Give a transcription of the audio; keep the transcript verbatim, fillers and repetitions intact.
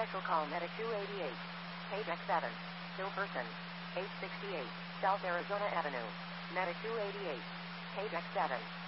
Special call Medic two eighty-eight. Page X seven. Still person. eight sixty-eight. South Arizona Avenue. Medic two eighty-eight. Page X seven.